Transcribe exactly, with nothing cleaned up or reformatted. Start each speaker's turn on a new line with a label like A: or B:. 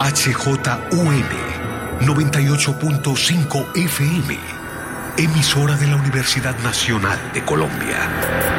A: H J U N noventa y ocho punto cinco F M, emisora de la Universidad Nacional de Colombia.